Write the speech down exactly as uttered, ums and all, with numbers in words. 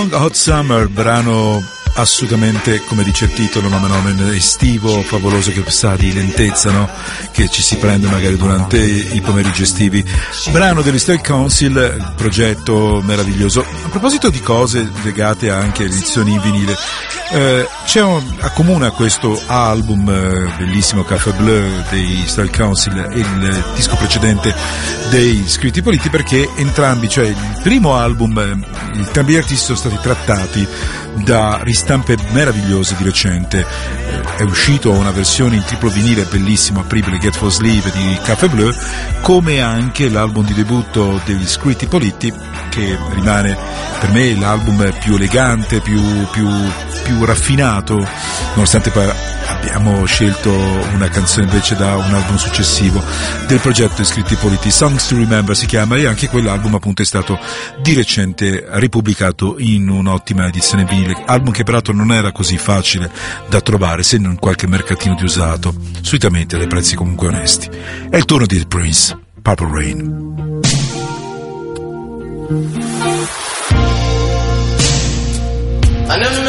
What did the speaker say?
Hot Summer, brano assolutamente, come dice il titolo, nome nome estivo, favoloso, che sa di lentezza, no? Che ci si prende magari durante i pomeriggi estivi. Brano dell'Historic Council, progetto meraviglioso. A proposito di cose legate anche alle edizioni in vinile, eh, c'è un, accomuna questo album eh, bellissimo, Café Bleu dei Historic Council, e il disco precedente dei Scritti Politi, perché entrambi, cioè il primo album, eh, entrambi gli artisti sono stati trattati da ristampe meravigliose di recente. È uscito una versione in triplo vinile bellissimo, apribile, Get For Sleeve di Café Bleu, come anche l'album di debutto degli Scritti Politti, che rimane per me l'album più elegante, più, più, più raffinato, nonostante poi abbiamo scelto una canzone invece da un album successivo del progetto Scritti Politti. Songs to Remember si chiama, e anche quell'album appunto è stato di recente ripubblicato in un'ottima edizione vinile, album che peraltro non era così facile da trovare, se non qualche mercatino di usato, solitamente dai prezzi comunque onesti. È il turno di Prince, Purple Rain. I never